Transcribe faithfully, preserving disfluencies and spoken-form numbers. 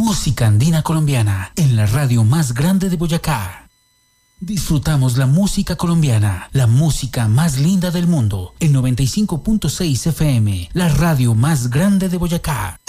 Música andina colombiana en la radio más grande de Boyacá. Disfrutamos la música colombiana, la música más linda del mundo, en noventa y cinco punto seis F M, la radio más grande de Boyacá.